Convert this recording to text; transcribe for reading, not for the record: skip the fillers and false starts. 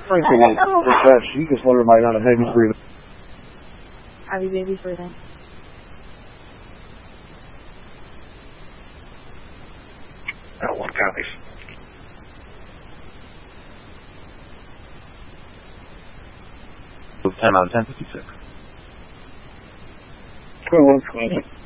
Frankly, that she just let her might not have heavy breathing. Heavy baby's breathing. One copies. 10 out of 10, 56. 21, 20.